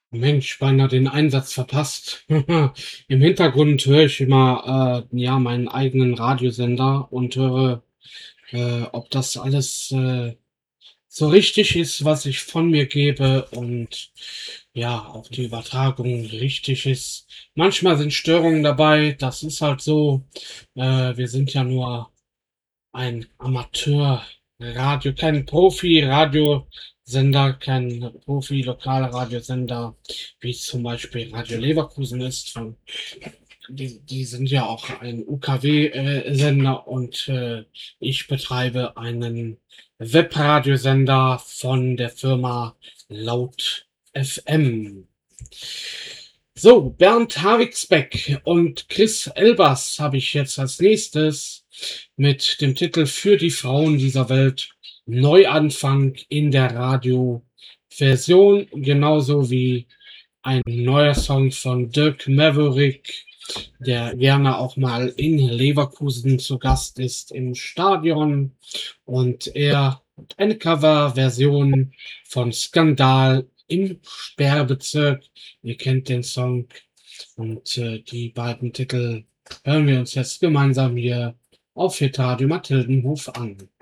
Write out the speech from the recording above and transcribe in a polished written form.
Mensch, beinahe den Einsatz verpasst. Im Hintergrund höre ich immer, ja, meinen eigenen Radiosender und höre, ob das alles, so richtig ist, was ich von mir gebe und ja, auch die Übertragung richtig ist. Manchmal sind Störungen dabei, das ist halt so. Wir sind ja nur ein Amateurradio, kein Profi-Radiosender, kein Profi-Lokalradiosender, wie es zum Beispiel Radio Leverkusen ist. Die sind ja auch ein UKW-Sender und ich betreibe einen Webradiosender von der Firma Laut FM. So, Bernd Havigsbeck und Chris Elbers habe ich jetzt als nächstes mit dem Titel Für die Frauen dieser Welt Neuanfang in der Radioversion, genauso wie ein neuer Song von Dirk Maverick, der gerne auch mal in Leverkusen zu Gast ist im Stadion. Und er hat eine Coverversion von Skandal im Sperrbezirk. Ihr kennt den Song. Und die beiden Titel hören wir uns jetzt gemeinsam hier auf Hitradio Mathildenhof an.